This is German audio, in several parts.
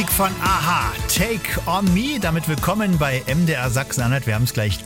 Von Aha, Take on Me. Damit willkommen bei MDR Sachsen-Anhalt. Wir haben es gleich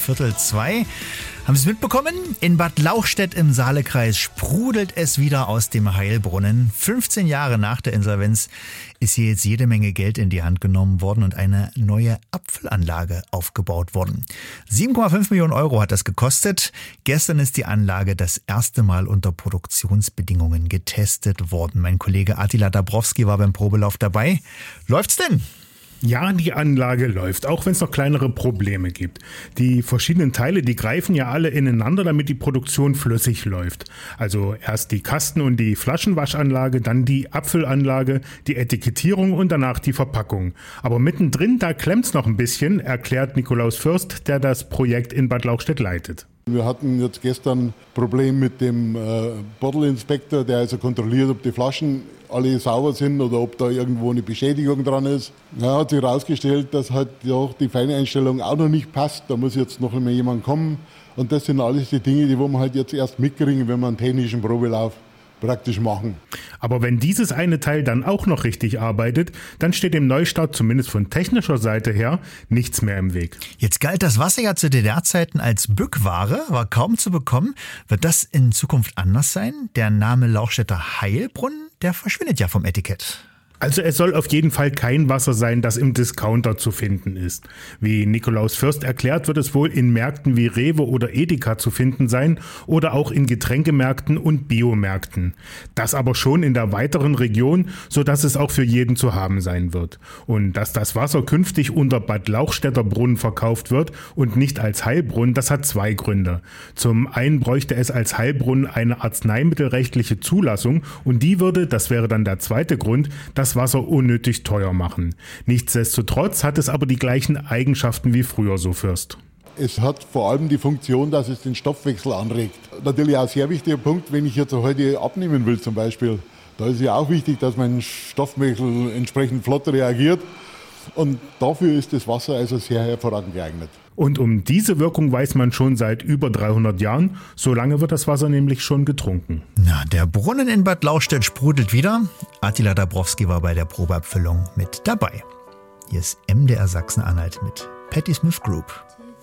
2:45. Haben Sie es mitbekommen? In Bad Lauchstädt im Saalekreis sprudelt es wieder aus dem Heilbrunnen. 15 Jahre nach der Insolvenz ist hier jetzt jede Menge Geld in die Hand genommen worden und eine neue Apfelanlage aufgebaut worden. 7,5 Millionen Euro hat das gekostet. Gestern ist die Anlage das erste Mal unter Produktionsbedingungen getestet worden. Mein Kollege Attila Dabrowski war beim Probelauf dabei. Läuft's denn? Ja, die Anlage läuft, auch wenn es noch kleinere Probleme gibt. Die verschiedenen Teile, die greifen ja alle ineinander, damit die Produktion flüssig läuft. Also erst die Kasten- und die Flaschenwaschanlage, dann die Apfelanlage, die Etikettierung und danach die Verpackung. Aber mittendrin, da klemmt's noch ein bisschen, erklärt Nikolaus Fürst, der das Projekt in Bad Lauchstädt leitet. Wir hatten jetzt gestern ein Problem mit dem Bottle Inspector, der also kontrolliert, ob die Flaschen alle sauber sind oder ob da irgendwo eine Beschädigung dran ist. Ja, hat sich herausgestellt, dass halt ja, die Feineinstellung auch noch nicht passt. Da muss jetzt noch einmal jemand kommen. Und das sind alles die Dinge, die wir halt jetzt erst mitkriegen, wenn wir einen technischen Probelauf praktisch machen. Aber wenn dieses eine Teil dann auch noch richtig arbeitet, dann steht dem Neustart zumindest von technischer Seite her nichts mehr im Weg. Jetzt galt das Wasser ja zu DDR-Zeiten als Bückware, war kaum zu bekommen. Wird das in Zukunft anders sein? Der Name Lauchstädter Heilbrunnen, der verschwindet ja vom Etikett. Also es soll auf jeden Fall kein Wasser sein, das im Discounter zu finden ist. Wie Nikolaus Fürst erklärt, wird es wohl in Märkten wie Rewe oder Edeka zu finden sein oder auch in Getränkemärkten und Biomärkten. Das aber schon in der weiteren Region, sodass es auch für jeden zu haben sein wird. Und dass das Wasser künftig unter Bad Lauchstädter Brunnen verkauft wird und nicht als Heilbrunnen, das hat zwei Gründe. Zum einen bräuchte es als Heilbrunnen eine arzneimittelrechtliche Zulassung und die würde, das wäre dann der zweite Grund, das Wasser unnötig teuer machen. Nichtsdestotrotz hat es aber die gleichen Eigenschaften wie früher, so Fürst. Es hat vor allem die Funktion, dass es den Stoffwechsel anregt. Natürlich auch ein sehr wichtiger Punkt, wenn ich jetzt heute abnehmen will zum Beispiel. Da ist ja auch wichtig, dass mein Stoffwechsel entsprechend flott reagiert. Und dafür ist das Wasser also sehr hervorragend geeignet. Und um diese Wirkung weiß man schon seit über 300 Jahren. So lange wird das Wasser nämlich schon getrunken. Na, der Brunnen in Bad Lauchstädt sprudelt wieder. Attila Dabrowski war bei der Probeabfüllung mit dabei. Hier ist MDR Sachsen-Anhalt mit Patti Smith Group.